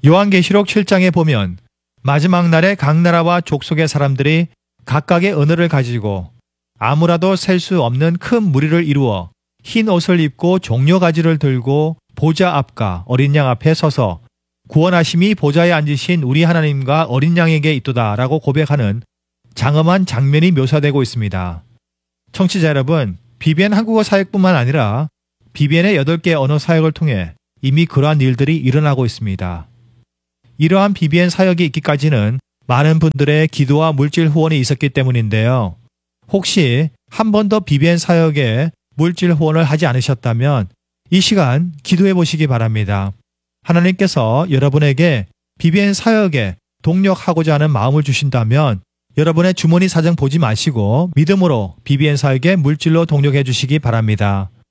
요한계시록 7장에 보면 마지막 날에 각 나라와 족속의 사람들이 각각의 언어를 가지고 아무라도 셀 수 없는 큰 무리를 이루어 흰 옷을 입고 종려가지를 들고 보좌 앞과 어린 양 앞에 서서 구원하심이 보좌에 앉으신 우리 하나님과 어린 양에게 있도다라고 고백하는 장엄한 장면이 묘사되고 있습니다. 청취자 여러분, BBN 한국어 사역뿐만 아니라 BBN의 8개 언어 사역을 통해 이미 그러한 일들이 일어나고 있습니다. 이러한 BBN 사역이 있기까지는 많은 분들의 기도와 물질 후원이 있었기 때문인데요. 혹시 한 번도 BBN 사역에 물질 후원을 하지 않으셨다면 이 시간 기도해 보시기 바랍니다. 하나님께서 여러분에게 BBN 사역에 동력하고자 하는 마음을 주신다면 여러분의 주머니 사정 보지 마시고 믿음으로 BBN 사역에 물질로 동력해 주시기 바랍니다.